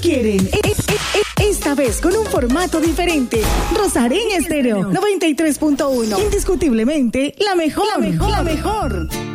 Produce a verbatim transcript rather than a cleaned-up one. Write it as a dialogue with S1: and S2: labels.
S1: quieren. E- e- Esta vez con un formato diferente. Rosareña Estéreo noventa y tres punto uno. Indiscutiblemente la mejor, la mejor, la mejor.